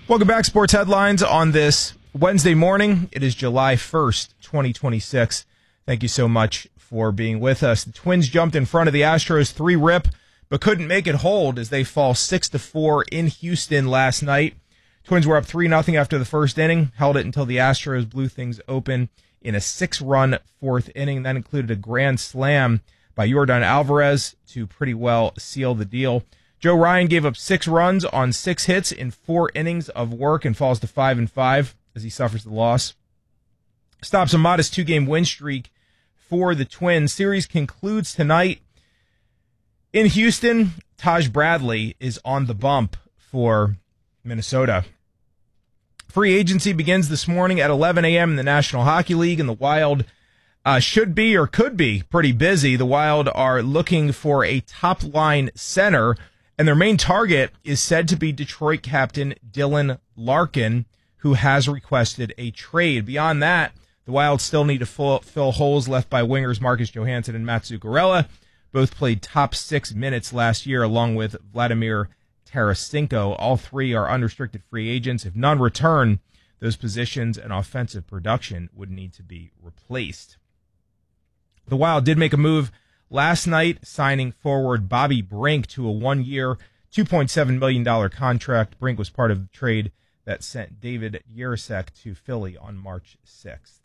Welcome back, Sports Headlines on this Wednesday morning. It is July 1st, 2026. Thank you so much for being with us. The Twins jumped in front of the Astros 3-rip, but couldn't make it hold as they fall 6-4 in Houston last night. Twins were up 3-0 after the first inning, held it until the Astros blew things open in a 6-run fourth inning. That included a grand slam by Yordan Alvarez to pretty well seal the deal. Joe Ryan gave up 6 runs on 6 hits in 4 innings of work and falls to 5-5 as he suffers the loss. Stops a modest 2-game win streak for the Twins. Series concludes tonight in Houston. Taj Bradley is on the bump for Minnesota. Free agency begins this morning at 11 a.m. in the National Hockey League, and the Wild should be or could be pretty busy. The Wild are looking for a top-line center, and their main target is said to be Detroit captain Dylan Larkin, who has requested a trade. Beyond that, the Wild still need to fill holes left by wingers Marcus Johansson and Matt Zuccarello. Both played top 6 minutes last year, along with Vladimir Tarasenko. All 3 are unrestricted free agents. If none return, those positions and offensive production would need to be replaced. The Wild did make a move last night, signing forward Bobby Brink to a 1-year, $2.7 million contract. Brink was part of the trade that sent David Jiricek to Philly on March 6th.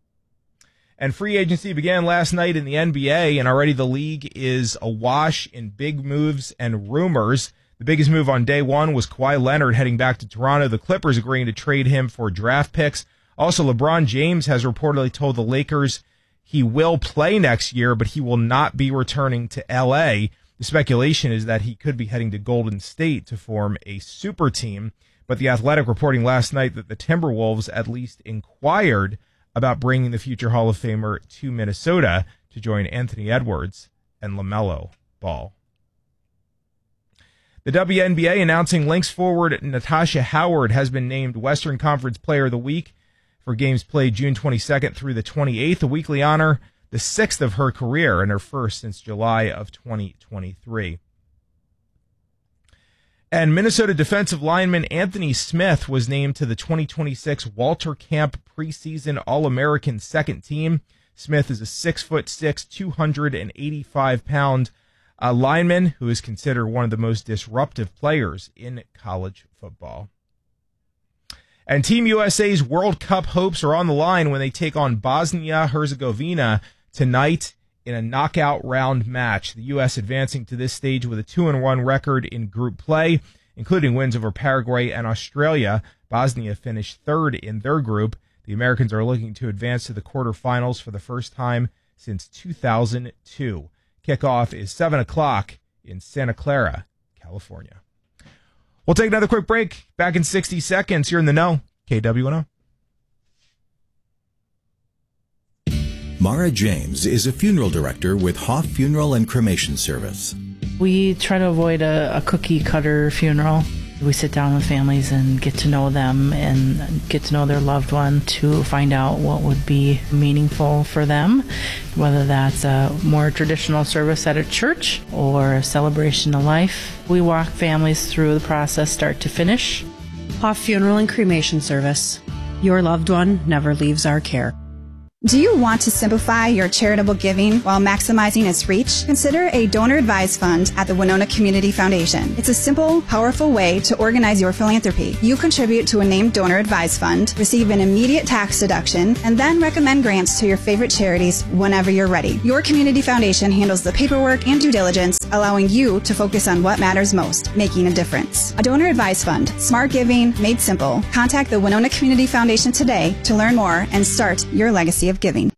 And free agency began last night in the NBA, and already the league is awash in big moves and rumors. The biggest move on day one was Kawhi Leonard heading back to Toronto. The Clippers agreeing to trade him for draft picks. Also, LeBron James has reportedly told the Lakers he will play next year, but he will not be returning to L.A. The speculation is that he could be heading to Golden State to form a super team. But The Athletic reporting last night that the Timberwolves at least inquired about bringing the future Hall of Famer to Minnesota to join Anthony Edwards and LaMelo Ball. The WNBA announcing Lynx forward Natasha Howard has been named Western Conference Player of the Week for games played June 22nd through the 28th, a weekly honor, the 6th of her career and her first since July of 2023. And Minnesota defensive lineman Anthony Smith was named to the 2026 Walter Camp preseason All-American second team. Smith is a 6'6", 285-pound lineman who is considered one of the most disruptive players in college football. And Team USA's World Cup hopes are on the line when they take on Bosnia-Herzegovina tonight in a knockout round match. The U.S. advancing to this stage with a 2-1 record in group play, including wins over Paraguay and Australia. Bosnia finished third in their group. The Americans are looking to advance to the quarterfinals for the first time since 2002. Kickoff is 7 o'clock in Santa Clara, California. We'll take another quick break. Back in 60 seconds. You're in the know. KWNO. Mara James is a funeral director with Hoff Funeral and Cremation Service. We try to avoid a cookie-cutter funeral. We sit down with families and get to know them and get to know their loved one to find out what would be meaningful for them, whether that's a more traditional service at a church or a celebration of life. We walk families through the process start to finish. Hoff Funeral and Cremation Service. Your loved one never leaves our care. Do you want to simplify your charitable giving while maximizing its reach? Consider a donor-advised fund at the Winona Community Foundation. It's a simple, powerful way to organize your philanthropy. You contribute to a named donor-advised fund, receive an immediate tax deduction, and then recommend grants to your favorite charities whenever you're ready. Your community foundation handles the paperwork and due diligence, allowing you to focus on what matters most, making a difference. A donor-advised fund, smart giving made simple. Contact the Winona Community Foundation today to learn more and start your legacy of giving.